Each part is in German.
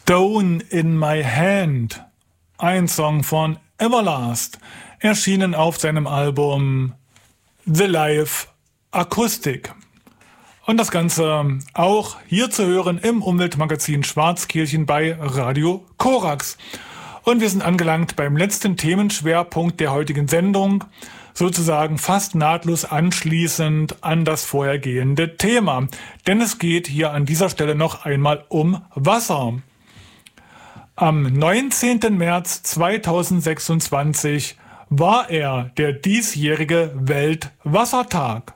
Stone in My Hand, ein Song von Everlast, erschienen auf seinem Album The Live Acoustic. Und das Ganze auch hier zu hören im Umweltmagazin Schwarzkirchen bei Radio Korax. Und wir sind angelangt beim letzten Themenschwerpunkt der heutigen Sendung, sozusagen fast nahtlos anschließend an das vorhergehende Thema. Denn es geht hier an dieser Stelle noch einmal um Wasser. Am 19. März 2026 war er der diesjährige Weltwassertag.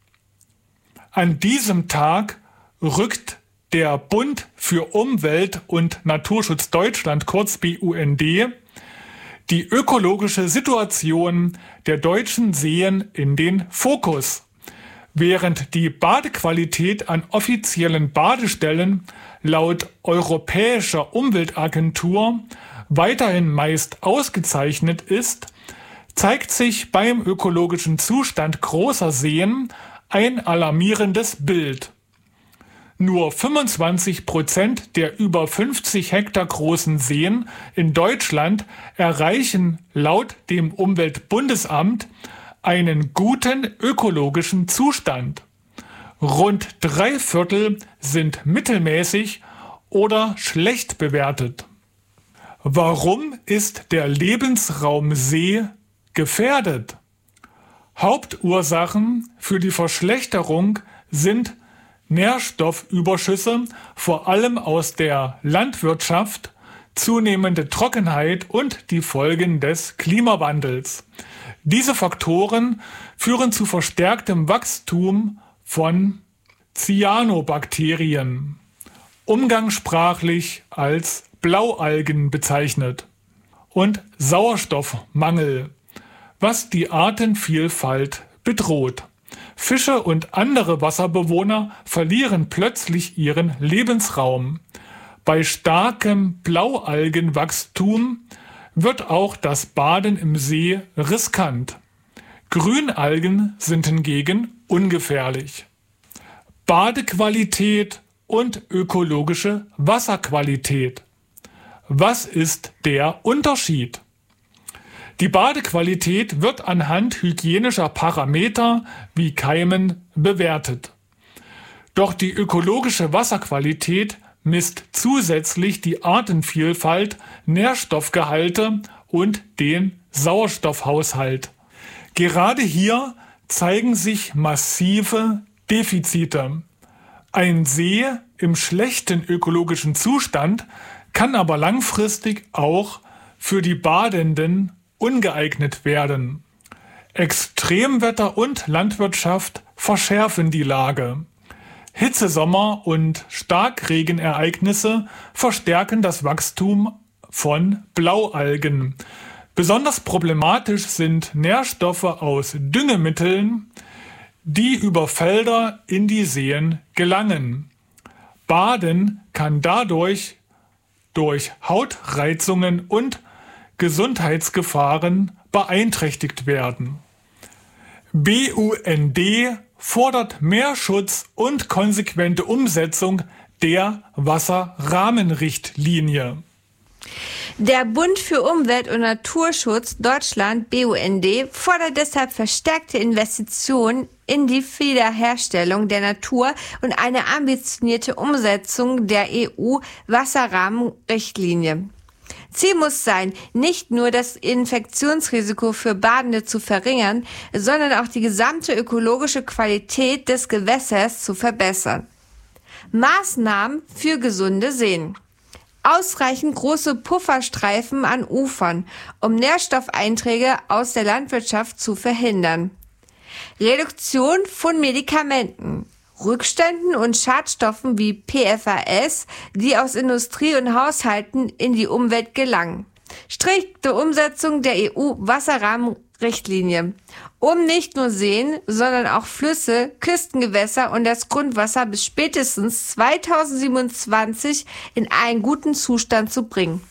An diesem Tag rückt der Bund für Umwelt und Naturschutz Deutschland, kurz BUND, die ökologische Situation der deutschen Seen in den Fokus. Während die Badequalität an offiziellen Badestellen laut Europäischer Umweltagentur weiterhin meist ausgezeichnet ist, zeigt sich beim ökologischen Zustand großer Seen ein alarmierendes Bild. Nur 25% der über 50 Hektar großen Seen in Deutschland erreichen laut dem Umweltbundesamt einen guten ökologischen Zustand. Rund 3/4 sind mittelmäßig oder schlecht bewertet. Warum ist der Lebensraum See gefährdet? Hauptursachen für die Verschlechterung sind Nährstoffüberschüsse, vor allem aus der Landwirtschaft, zunehmende Trockenheit und die Folgen des Klimawandels. Diese Faktoren führen zu verstärktem Wachstum von Cyanobakterien, umgangssprachlich als Blaualgen bezeichnet, und Sauerstoffmangel, was die Artenvielfalt bedroht. Fische und andere Wasserbewohner verlieren plötzlich ihren Lebensraum. Bei starkem Blaualgenwachstum wird auch das Baden im See riskant. Grünalgen sind hingegen ungefährlich. Badequalität und ökologische Wasserqualität. Was ist der Unterschied? Die Badequalität wird anhand hygienischer Parameter wie Keimen bewertet. Doch die ökologische Wasserqualität misst zusätzlich die Artenvielfalt, Nährstoffgehalte und den Sauerstoffhaushalt. Gerade hier zeigen sich massive Defizite. Ein See im schlechten ökologischen Zustand kann aber langfristig auch für die Badenden ungeeignet werden. Extremwetter und Landwirtschaft verschärfen die Lage. Hitzesommer und Starkregenereignisse verstärken das Wachstum von Blaualgen. Besonders problematisch sind Nährstoffe aus Düngemitteln, die über Felder in die Seen gelangen. Baden kann dadurch durch Hautreizungen und Gesundheitsgefahren beeinträchtigt werden. BUND fordert mehr Schutz und konsequente Umsetzung der Wasserrahmenrichtlinie. Der Bund für Umwelt und Naturschutz Deutschland, BUND, fordert deshalb verstärkte Investitionen in die Wiederherstellung der Natur und eine ambitionierte Umsetzung der EU-Wasserrahmenrichtlinie. Ziel muss sein, nicht nur das Infektionsrisiko für Badende zu verringern, sondern auch die gesamte ökologische Qualität des Gewässers zu verbessern. Maßnahmen für gesunde Seen. Ausreichend große Pufferstreifen an Ufern, um Nährstoffeinträge aus der Landwirtschaft zu verhindern. Reduktion von Medikamenten. Rückständen und Schadstoffen wie PFAS, die aus Industrie und Haushalten in die Umwelt gelangen. Strikte Umsetzung der EU-Wasserrahmenrichtlinie, um nicht nur Seen, sondern auch Flüsse, Küstengewässer und das Grundwasser bis spätestens 2027 in einen guten Zustand zu bringen.